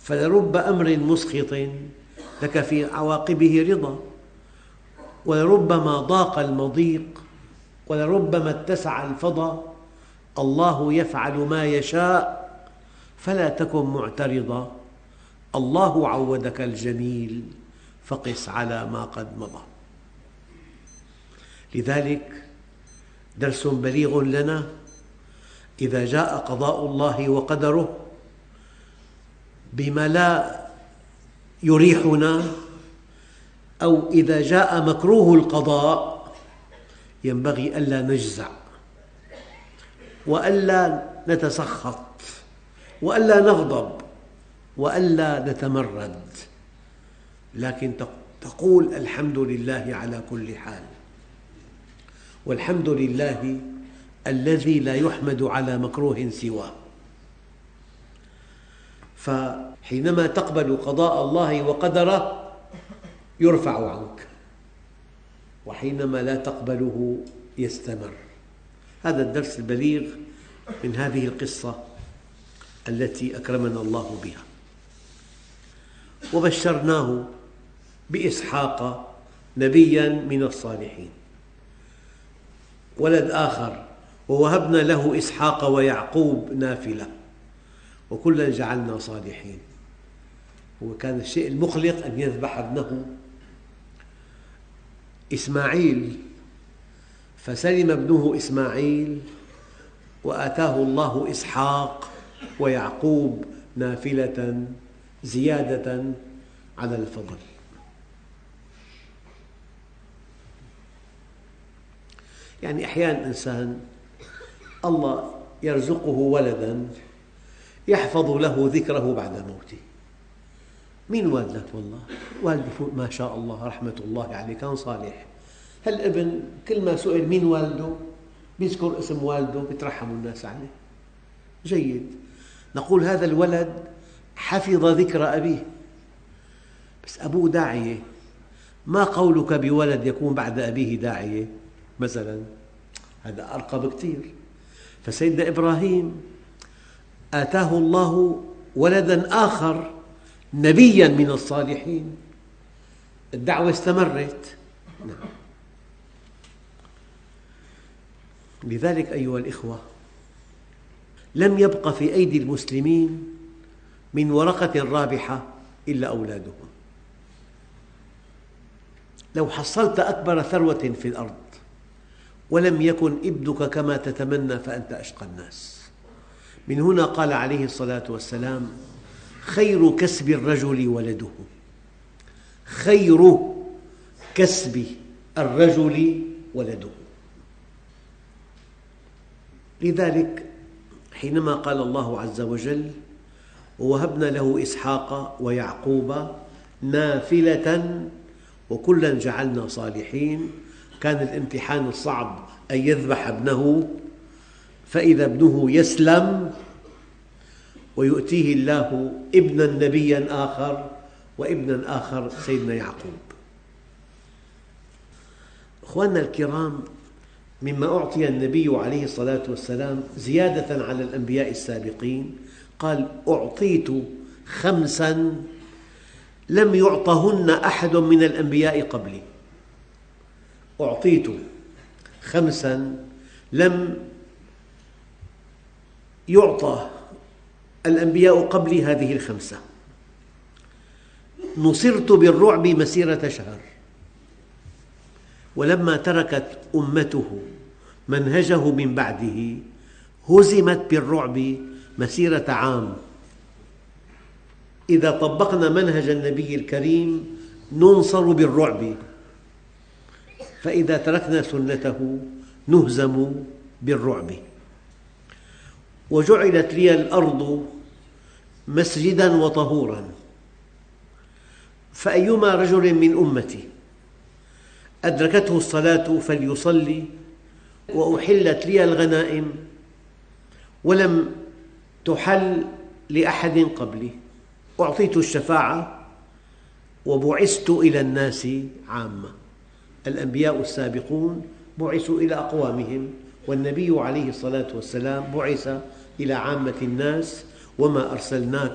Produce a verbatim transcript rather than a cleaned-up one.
فلرب أمر مسخط لك في عواقبه رضا، ولربما ضاق المضيق، ولربما اتسع الفضا. الله يفعل ما يشاء فلا تكن معترضا. الله عودك الجميل فقس على ما قد مضى. لذلك درس بليغ لنا: إذا جاء قضاء الله وقدره بما لا يريحنا، أو إذا جاء مكروه القضاء، ينبغي ألا نجزع، وألا نتسخط، وألا نغضب، وألا نتمرد، لكن تقول الحمد لله على كل حال. والحمد لله الذي لا يحمد على مكروه سواه. فحينما تقبل قضاء الله وقدره يرفع عنك، وحينما لا تقبله يستمر. هذا الدرس البليغ من هذه القصة التي أكرمنا الله بها. وبشرناه بإسحاق نبياً من الصالحين، ولد آخر، ووهبنا له إسحاق ويعقوب نافلة وكلاً جعلنا صالحين. وكان الشيء المقلق أن يذبح ابنه إسماعيل، فسلم ابنه إسماعيل وآتاه الله إسحاق ويعقوب نافلة زيادة على الفضل. يعني أحياناً إنسان الله يرزقه ولداً يحفظ له ذكره بعد موته. مين والدك؟ والله والده ما شاء الله رحمة الله عليه كان صالح. هالابن كل ما سئل مين والده بيذكر اسم والده، بيترحم الناس عليه. جيد، نقول هذا الولد حفظ ذكر أبيه، بس أبوه داعية. ما قولك بولد يكون بعد أبيه داعية مثلا؟ هذا أرقى بكثير. فسيدنا إبراهيم آتاه الله ولدا آخر نبياً من الصالحين، الدعوة استمرت. نعم. لذلك أيها الإخوة، لم يبق في أيدي المسلمين من ورقة رابحة إلا أولادهم. لو حصلت أكبر ثروة في الأرض ولم يكن ابنك كما تتمنى فأنت أشقى الناس. من هنا قال عليه الصلاة والسلام: خير كسب الرجل ولده. خير كسب الرجل ولده. لذلك حينما قال الله عز وجل: ووهبنا له إسحاق ويعقوب نافلة وكلاً جعلنا صالحين، كان الامتحان الصعب أن يذبح ابنه، فإذا ابنه يسلم ويؤتيه الله ابناً نبياً آخر، وابناً آخر سيدنا يعقوب. أخواننا الكرام، مما أعطي النبي عليه الصلاة والسلام زيادة على الأنبياء السابقين، قال: أعطيت خمساً لم يعطهن أحد من الأنبياء قبلي. أعطيت خمساً لم يعطى الأنبياء قبلي هذه الخمسة. نصرت بالرعب مسيرة شهر، ولما تركت أمته منهجه من بعده هزمت بالرعب مسيرة عام. إذا طبقنا منهج النبي الكريم ننصر بالرعب، فإذا تركنا سنته نهزم بالرعب. وجعلت لي الأرض مسجداً وطهوراً، فأيما رجل من أمتي أدركته الصلاة فليصلي، وأحلت لي الغنائم ولم تحل لأحد قبلي. أعطيت الشفاعة وبعثت إلى الناس عامة. الأنبياء السابقون بعثوا إلى أقوامهم، والنبي عليه الصلاة والسلام بعث إلى عامة الناس: وما أرسلناك